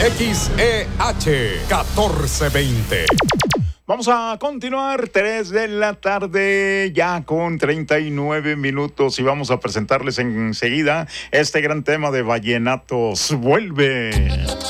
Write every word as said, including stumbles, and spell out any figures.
X E H catorce veinte. Vamos a continuar, tres de la tarde, ya con treinta y nueve minutos, y vamos a presentarles enseguida este gran tema de Vallenatos Vuelve.